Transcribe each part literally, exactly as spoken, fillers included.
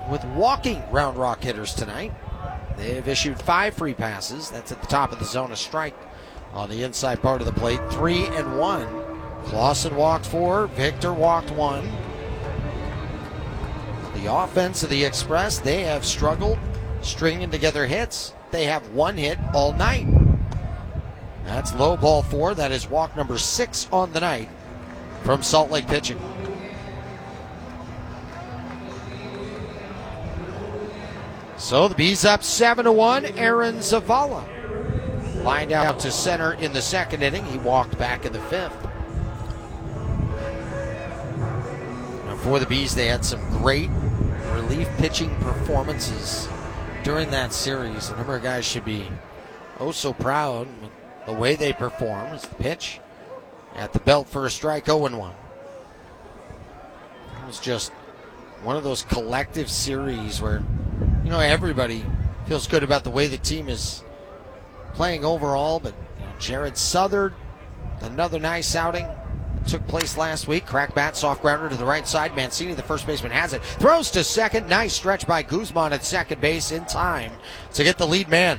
with walking Round Rock hitters tonight. They've issued five free passes. That's at the top of the zone of strike on the inside part of the plate. Three and one. Clausen walked four. Victor walked one. The offense of the Express, they have struggled stringing together hits. They have one hit all night. That's low ball four. That is walk number six on the night from Salt Lake pitching. So the Bees up seven to one. Aaron Zavala lined out to center in the second inning. He walked back in the fifth. Now for the Bees, they had some great relief pitching performances during that series. A number of guys should be oh so proud with the way they perform. As the pitch at the belt for a strike, oh and one. It was just one of those collective series where, you know, everybody feels good about the way the team is playing overall, but you know, Jared Southard, another nice outing. Took place last week. Crack bat, soft grounder to the right side. Mancini, the first baseman, has it. Throws to second. Nice stretch by Guzman at second base in time to get the lead man.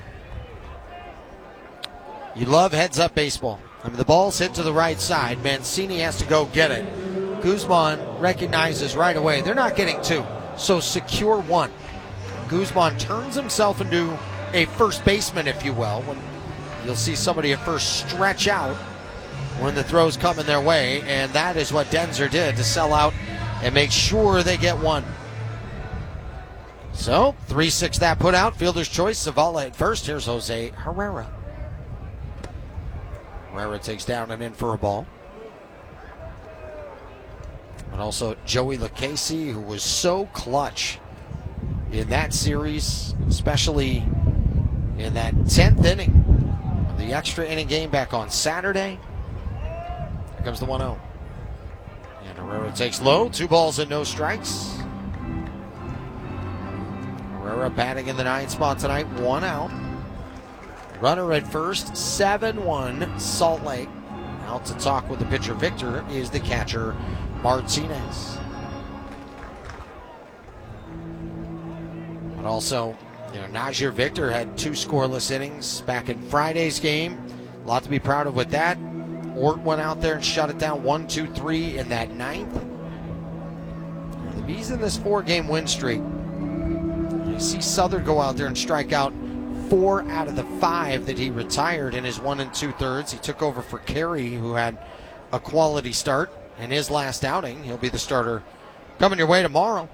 You love heads-up baseball. I mean, the ball's hit to the right side. Mancini has to go get it. Guzman recognizes right away they're not getting two, so secure one. Guzman turns himself into a first baseman, if you will, when you'll see somebody at first stretch out when the throw's coming their way, and that is what Denzer did to sell out and make sure they get one. So, three six that put out. Fielder's choice, Zavala at first. Here's Jose Herrera. Herrera takes down and in for a ball. But also Joey Lucchesi, who was so clutch in that series, especially in that tenth inning of the extra inning game back on Saturday. Here comes the one oh. And Herrera takes low. Two balls and no strikes. Herrera batting in the ninth spot tonight. One out. Runner at first. seven one Salt Lake. Out to talk with the pitcher Victor is the catcher Martinez. But also, you know, Najir Victor had two scoreless innings back in Friday's game. A lot to be proud of with that. Ort went out there and shut it down one two three in that ninth. The Bees in this four-game win streak. You see Southern go out there and strike out four out of the five that he retired in his one and two-thirds. He took over for Carey, who had a quality start in his last outing. He'll be the starter coming your way tomorrow.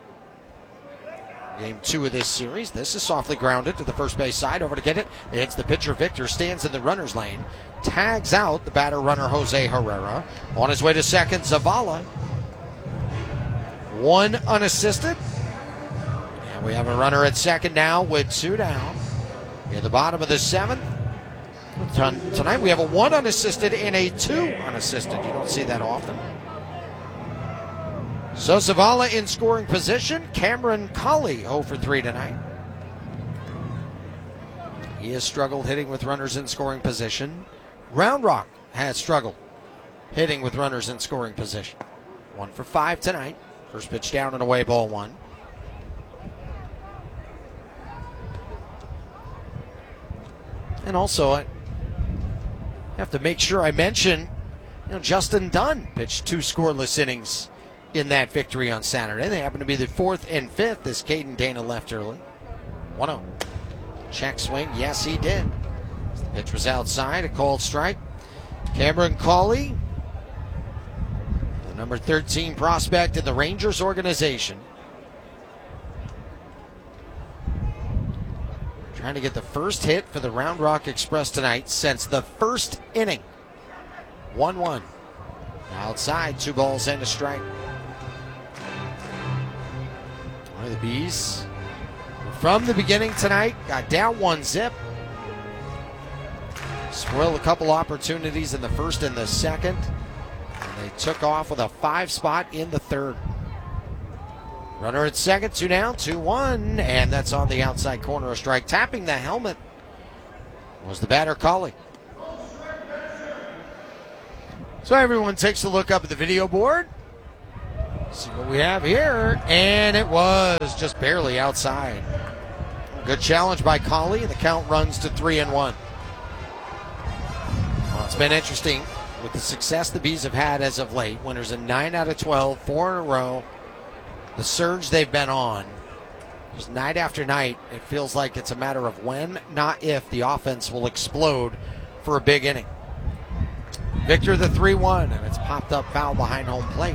Game two of this series. This is softly grounded to the first base side. Over to get it. It's the pitcher Victor. Stands in the runner's lane. Tags out the batter runner Jose Herrera. On his way to second, Zavala. One unassisted. And we have a runner at second now with two down. In the bottom of the seventh. Tonight we have a one unassisted and a two unassisted. You don't see that often. So Zavala in scoring position. Cameron Colley oh for three tonight. He has struggled hitting with runners in scoring position. Round Rock has struggled hitting with runners in scoring position. One for five tonight. First pitch down and away, ball one. And also, I have to make sure I mention, you know, Justin Dunn pitched two scoreless innings in that victory on Saturday. They happen to be the fourth and fifth as Caden Dana left early. one oh. Check swing. Yes, he did. The pitch was outside. A called strike. Cameron Colley, the number thirteen prospect in the Rangers organization. Trying to get the first hit for the Round Rock Express tonight since the first inning. one one. Outside, two balls and a strike. One of the Bees, from the beginning tonight, got down one zip. Spoiled a couple opportunities in the first and the second. And they took off with a five spot in the third. Runner at second, two down, two one, and that's on the outside corner, a strike. Tapping the helmet was the batter Colley. So everyone takes a look up at the video board. See what we have here, and it was just barely outside. Good challenge by Colley. The count runs to three and one. Well, it's been interesting with the success the Bees have had as of late. Winners in nine out of twelve, four in a row. The surge they've been on, just night after night, it feels like it's a matter of when, not if, the offense will explode for a big inning. Victor the three one, and it's popped up foul behind home plate.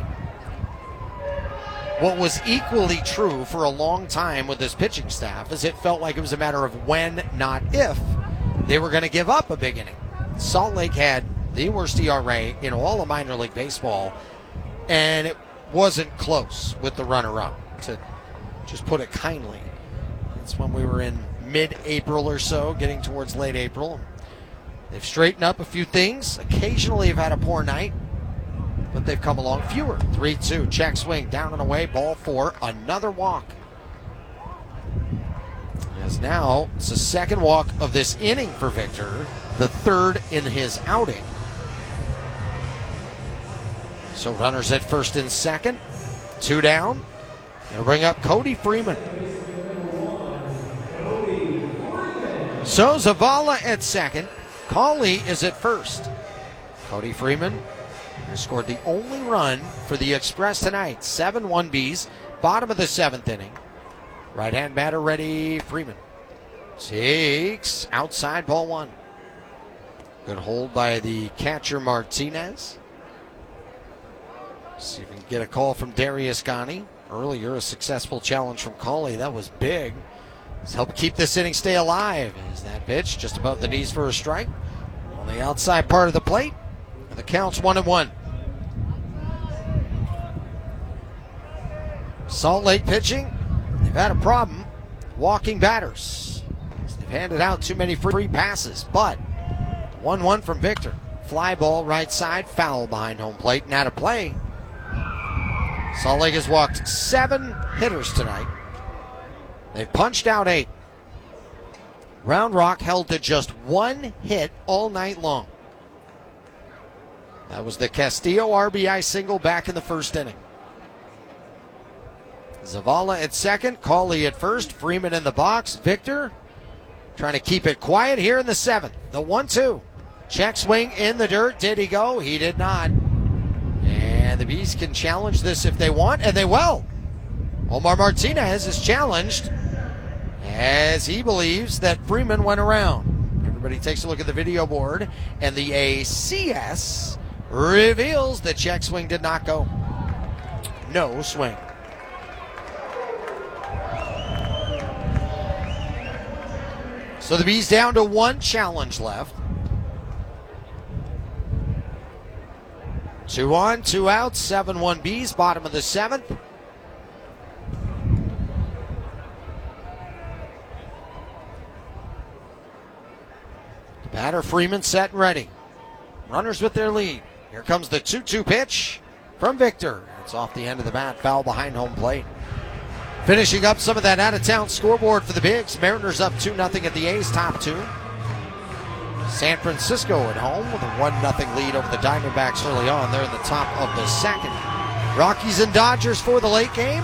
What was equally true for a long time with this pitching staff is it felt like it was a matter of when, not if, they were going to give up a big inning. Salt Lake had the worst E R A in all of minor league baseball, and it wasn't close with the runner-up, to just put it kindly. It's when we were in mid-April or so, getting towards late April. They've straightened up a few things. Occasionally have had a poor night, but they've come along fewer. three two, check swing, down and away, ball four, another walk. As now, it's the second walk of this inning for Victor, the third in his outing. So runners at first and second, two down. They'll bring up Cody Freeman. So Zavala at second, Colley is at first. Cody Freeman scored the only run for the Express tonight. seven one Bees, bottom of the seventh inning. Right-hand batter ready, Freeman. Takes outside, ball one. Good hold by the catcher Martinez. See if we can get a call from Darius Gani. Earlier, a successful challenge from Colley. That was big. It's helped keep this inning stay alive. Is that pitch just above the knees for a strike? On the outside part of the plate. And the count's one and one. Salt Lake pitching. They've had a problem walking batters. They've handed out too many free passes, but one one from Victor. Fly ball right side, foul behind home plate, and out of play. Salt Lake has walked seven hitters tonight. They've punched out eight. Round Rock held to just one hit all night long. That was the Castillo R B I single back in the first inning. Zavala at second, Colley at first, Freeman in the box. Victor trying to keep it quiet here in the seventh. The one two. Check swing in the dirt. Did he go? He did not. And the Bees can challenge this if they want, and they will. Omar Martinez is challenged as he believes that Freeman went around. Everybody takes a look at the video board, and the A C S reveals the check swing did not go. No swing. So the Bees down to one challenge left. Two on, two out, seven one Bees, bottom of the seventh. The batter Freeman set and ready. Runners with their lead. Here comes the two two pitch from Victor. It's off the end of the bat, foul behind home plate. Finishing up some of that out-of-town scoreboard for the Bigs. Mariners up two nothing at the A's top two. San Francisco at home with a one nothing lead over the Diamondbacks early on. They're in the top of the second. Rockies and Dodgers for the late game.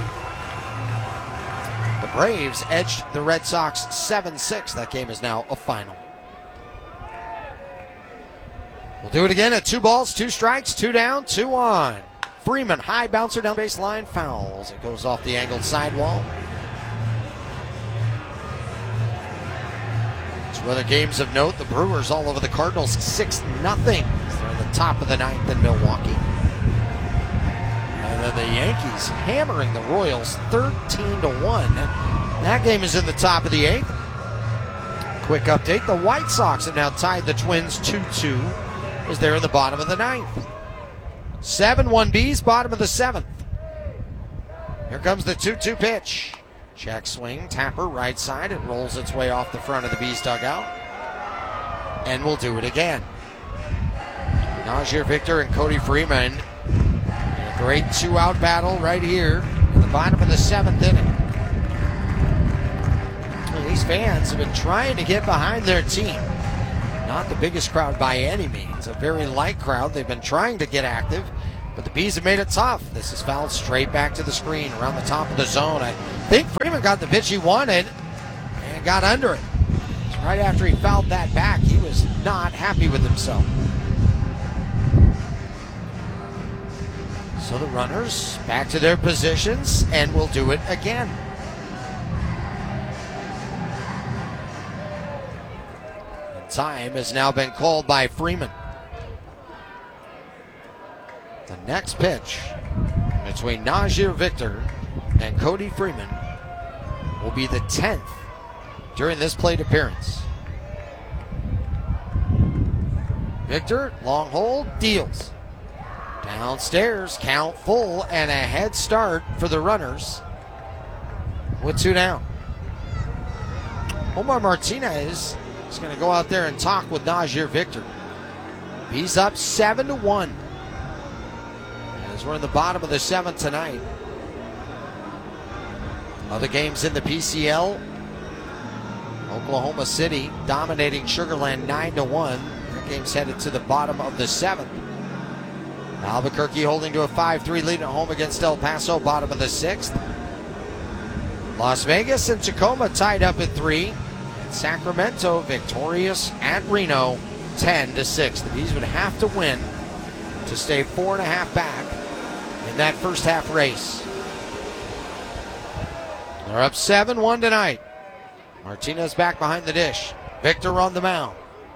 The Braves edged the Red Sox seven six. That game is now a final. We'll do it again at two balls, two strikes, two down, two on. Freeman, high bouncer down baseline, fouls. It goes off the angled sidewall. Two other games of note, the Brewers all over the Cardinals six nothing. They're at the top of the ninth in Milwaukee. And then the Yankees hammering the Royals thirteen to one. That game is in the top of the eighth. Quick update, the White Sox have now tied the Twins two two as they're in the bottom of the ninth. seven one Bees, bottom of the seventh. Here comes the two two pitch. Check swing, Tapper, right side. It rolls its way off the front of the Bees dugout. And we'll do it again. Najir Victor and Cody Freeman in a great two-out battle right here in the bottom of the seventh inning. Well, these fans have been trying to get behind their team. Not the biggest crowd by any means. A very light crowd. They've been trying to get active. But the Bees have made it tough. This is fouled straight back to the screen around the top of the zone. I think Freeman got the pitch he wanted and got under it. Right after he fouled that back, he was not happy with himself. So the runners back to their positions and will do it again. And time has now been called by Freeman. The next pitch between Najir Victor and Cody Freeman will be the tenth during this plate appearance. Victor, long hold, deals. Downstairs, count full, and a head start for the runners with two down. Omar Martinez is going to go out there and talk with Najir Victor. He's up seven to one. As we're in the bottom of the seventh tonight. Other games in the P C L. Oklahoma City dominating Sugar Land nine to one. That game's headed to the bottom of the seventh. Albuquerque holding to a five three lead at home against El Paso, bottom of the sixth. Las Vegas and Tacoma tied up at three. And Sacramento victorious at Reno, ten to six. The Bees would have to win to stay four and a half back in that first half race. They're up seven one tonight. Martinez back behind the dish. Victor on the mound.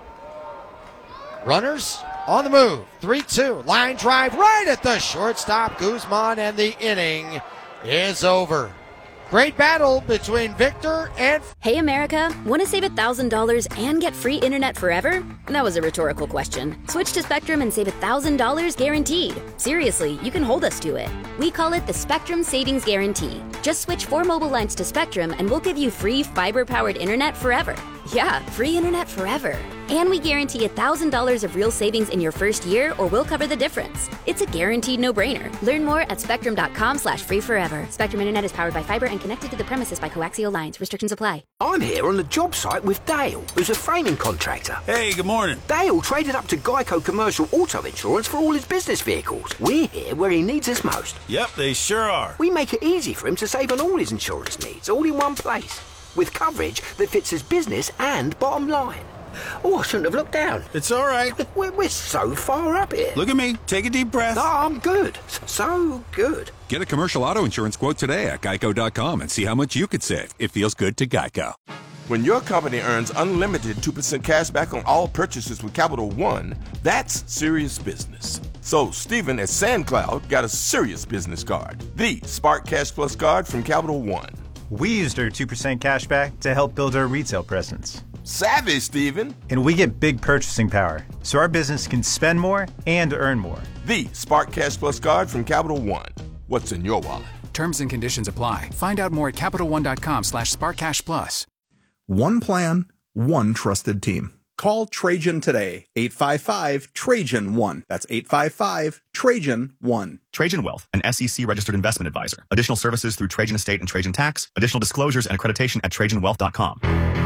Runners on the move. three two. Line drive right at the shortstop, Guzman, and the inning is over. Great battle between Victor and... Hey, America, want to save one thousand dollars and get free internet forever? That was a rhetorical question. Switch to Spectrum and save one thousand dollars guaranteed. Seriously, you can hold us to it. We call it the Spectrum Savings Guarantee. Just switch four mobile lines to Spectrum and we'll give you free fiber-powered internet forever. Yeah, free internet forever. And we guarantee one thousand dollars of real savings in your first year, or we'll cover the difference. It's a guaranteed no-brainer. Learn more at spectrum.com slash free forever. Spectrum Internet is powered by fiber and connected to the premises by coaxial lines. Restrictions apply. I'm here on the job site with Dale, who's a framing contractor. Hey, good morning. Dale traded up to Geico Commercial Auto Insurance for all his business vehicles. We're here where he needs us most. Yep, they sure are. We make it easy for him to save on all his insurance needs, all in one place, with coverage that fits his business and bottom line. Oh, I shouldn't have looked down. It's all right. We're, we're so far up here. Look at me. Take a deep breath. No, I'm good. So good. Get a commercial auto insurance quote today at geico dot com and see how much you could save. It feels good to Geico. When your company earns unlimited two percent cash back on all purchases with Capital One, that's serious business. So Stephen at SandCloud got a serious business card, the Spark Cash Plus card from Capital One. We used our two percent cash back to help build our retail presence. Savvy, Stephen. And we get big purchasing power, so our business can spend more and earn more. The Spark Cash Plus card from Capital One. What's in your wallet? Terms and conditions apply. Find out more at capital one dot com slash spark cash plus. One plan, one trusted team. Call Trajan today, eight five five, Trajan one. That's eight five five, Trajan one. Trajan Wealth, an S E C-registered investment advisor. Additional services through Trajan Estate and Trajan Tax. Additional disclosures and accreditation at trajan wealth dot com.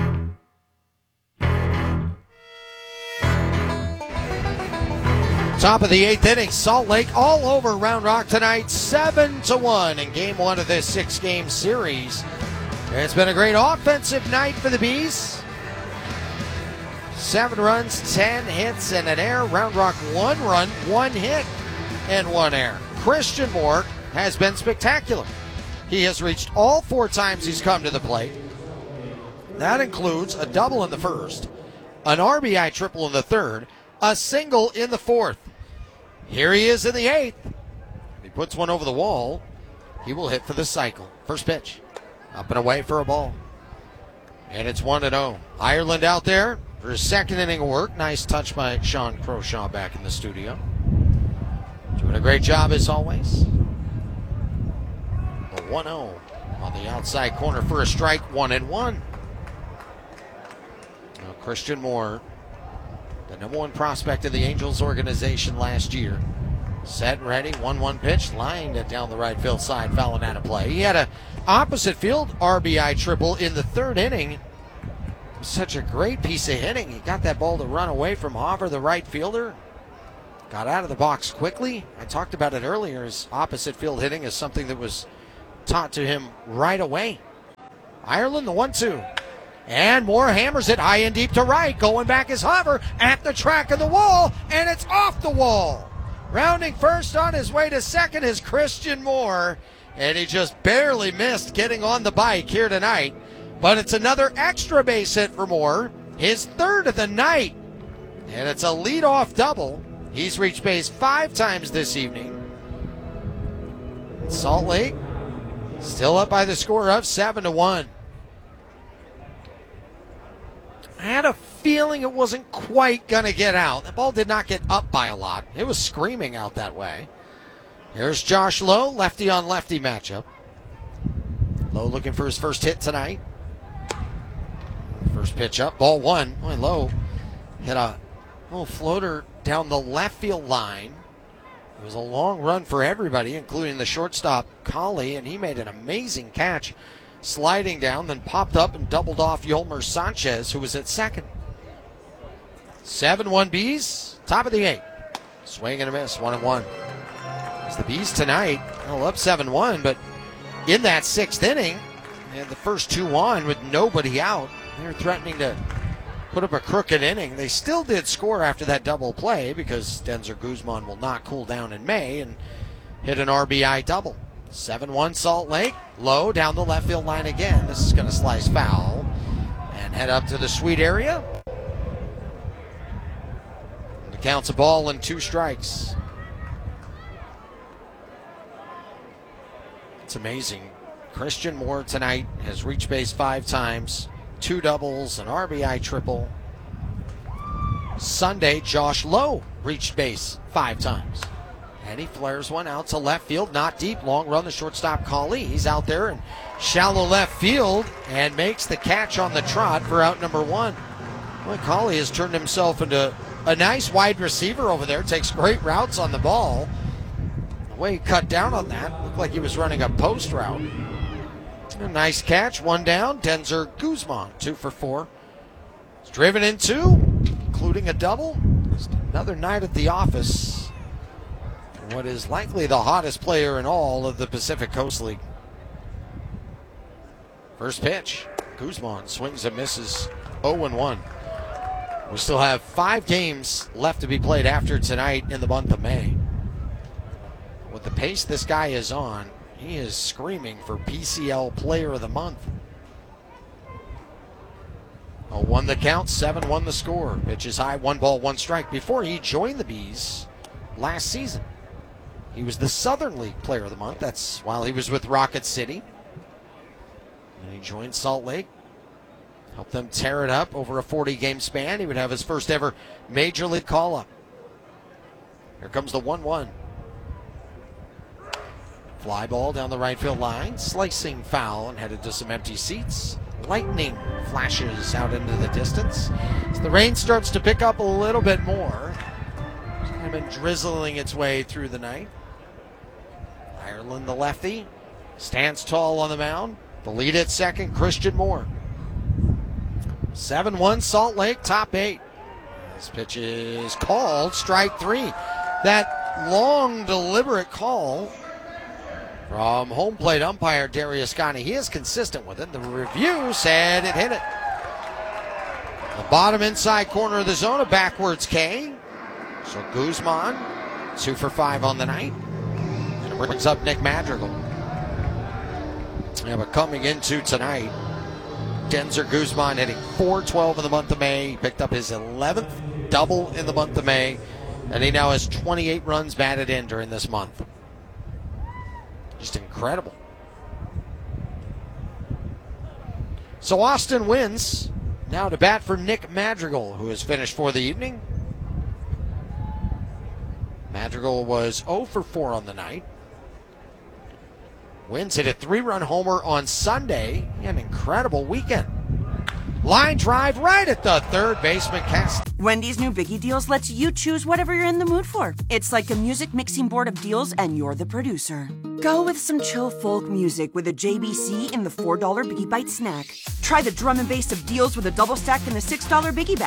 Top of the eighth inning, Salt Lake all over Round Rock tonight, seven to one in game one of this six-game series. It's been a great offensive night for the Bees. Seven runs, ten hits, and an error. Round Rock one run, one hit, and one error. Christian Moore has been spectacular. He has reached all four times he's come to the plate. That includes a double in the first, an R B I triple in the third, a single in the fourth. Here he is in the eighth. He puts one over the wall. He will hit for the cycle. First pitch. Up and away for a ball. And it's one and oh. Ireland out there for his second inning of work. Nice touch by Sean Croshaw back in the studio. Doing a great job as always. The one oh on the outside corner for a strike. One and one. Now Christian Moore, the number one prospect of the Angels organization last year. Set, ready, one one pitch, lined it down the right field side, fouling out of play. He had a opposite field R B I triple in the third inning. Such a great piece of hitting. He got that ball to run away from Hoffer, the right fielder. got out of the box quickly. I talked about it earlier. His opposite field hitting is something that was taught to him right away. Ireland, the one two. And Moore hammers it high and deep to right. Going back is Hover at the track of the wall, and it's off the wall. Rounding first on his way to second is Christian Moore, and he just barely missed getting on the bike here tonight. But it's another extra base hit for Moore, his third of the night, and it's a leadoff double. He's reached base five times this evening. Salt Lake still up by the score of seven to one. I had a feeling it wasn't quite going to get out. The ball did not get up by a lot. It was screaming out that way. Here's Josh Lowe, lefty on lefty matchup. Lowe looking for his first hit tonight. First pitch up, ball one. Boy, Lowe hit a little floater down the left field line. It was a long run for everybody, including the shortstop, Colley, and he made an amazing catch, sliding down, then popped up and doubled off Yolmer Sanchez, who was at second. seven one Bees, top of the eighth. Swing and a miss, one and one. As the Bees tonight, well, up seven one, but in that sixth inning, and the first two on with nobody out, they were threatening to put up a crooked inning. They still did score after that double play because Denzer Guzman will not cool down in May and hit an R B I double. seven one Salt Lake. Low down the left field line again. This is going to slice foul and head up to the sweet area. The count's a ball and two strikes. It's amazing. Christian Moore tonight has reached base five times. Two doubles, an R B I triple. Sunday, Josh Lowe reached base five times. And he flares one out to left field, not deep. Long run, the shortstop, Colley. He's out there in shallow left field and makes the catch on the trot for out number one. Boy, Colley has turned himself into a nice wide receiver over there. Takes great routes on the ball. The way he cut down on that, looked like he was running a post route. A nice catch, one down. Denzer Guzman, two for four. He's driven in two, including a double. Just another night at the office. What is likely the hottest player in all of the Pacific Coast League. First pitch, Guzman swings and misses, oh and one. We still have five games left to be played after tonight in the month of May. With the pace this guy is on, he is screaming for P C L Player of the Month. oh one the count, seven one the score. Pitch is high, one ball, one strike. Before he joined the Bees last season, he was the Southern League Player of the Month. That's while he was with Rocket City. And he joined Salt Lake. Helped them tear it up over a forty-game span. He would have his first ever Major League call-up. Here comes the one one. Fly ball down the right field line, slicing foul and headed to some empty seats. Lightning flashes out into the distance. As the rain starts to pick up a little bit more, it's kind of been drizzling its way through the night. Ireland, the lefty, stands tall on the mound. The lead at second, Christian Moore. seven one Salt Lake, top eight. This pitch is called strike three. That long, deliberate call from home plate umpire Darius Scotty. He is consistent with it. The review said it hit it. The bottom inside corner of the zone, a backwards K. So Guzman, two for five on the night. And it brings up Nick Madrigal. Yeah, but coming into tonight, Denzer Guzman hitting four twelve in the month of May. He picked up his eleventh double in the month of May. And he now has twenty-eight runs batted in during this month. Just incredible. So Austin wins. Now to bat for Nick Madrigal, who has finished for the evening. Madrigal was oh for four on the night. Wins hit a three-run homer on Sunday. He had an incredible weekend. Line drive right at the third baseman cast. Wendy's new Biggie Deals lets you choose whatever you're in the mood for. It's like a music mixing board of deals, and you're the producer. Go with some chill folk music with a J B C in the four dollar Biggie Bite snack. Try the drum and bass of deals with a double stack in the six dollar Biggie bag.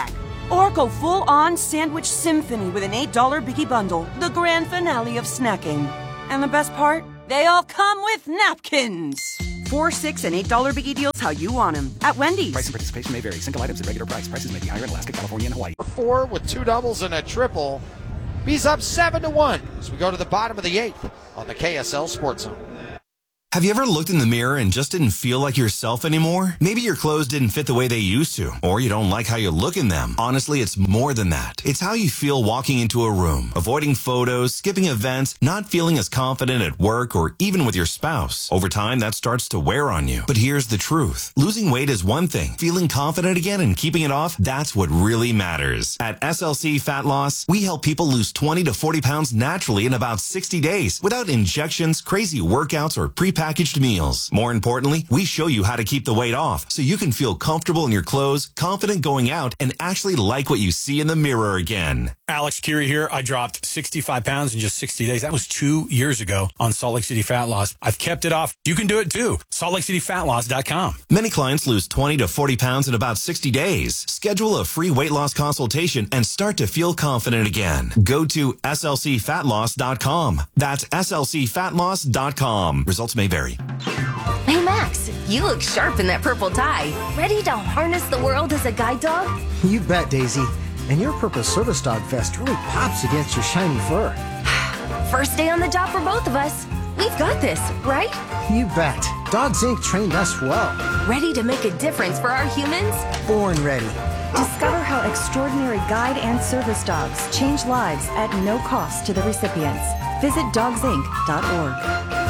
Or go full-on sandwich symphony with an eight dollar Biggie Bundle, the grand finale of snacking. And the best part? They all come with napkins. Four, six, and eight dollar Biggie deals how you want them at Wendy's. Price and participation may vary. Single items at regular price. Prices may be higher in Alaska, California, and Hawaii. Four with two doubles and a triple. B's up seven to one as we go to the bottom of the eighth on the K S L Sports Zone. Have you ever looked in the mirror and just didn't feel like yourself anymore? Maybe your clothes didn't fit the way they used to, or you don't like how you look in them. Honestly, it's more than that. It's how you feel walking into a room, avoiding photos, skipping events, not feeling as confident at work or even with your spouse. Over time, that starts to wear on you. But here's the truth. Losing weight is one thing. Feeling confident again and keeping it off, that's what really matters. At S L C Fat Loss, we help people lose twenty to forty pounds naturally in about sixty days without injections, crazy workouts, or pre packaged meals. More importantly, we show you how to keep the weight off so you can feel comfortable in your clothes, confident going out, and actually like what you see in the mirror again. Alex Curie here. I dropped sixty-five pounds in just sixty days. That was two years ago on Salt Lake City Fat Loss. I've kept it off. You can do it too. Salt Lake City Fat Loss dot com. Many clients lose twenty to forty pounds in about sixty days. Schedule a free weight loss consultation and start to feel confident again. Go to S L C Fat Loss dot com. That's S L C Fat Loss dot com. Results may vary. Hey, Max, you look sharp in that purple tie. Ready to harness the world as a guide dog? You bet, Daisy. And your purple service dog vest really pops against your shiny fur. First day on the job for both of us. We've got this, right? You bet. Dogs Incorporated trained us well. Ready to make a difference for our humans? Born ready. Discover how extraordinary guide and service dogs change lives at no cost to the recipients. Visit dogs inc dot org.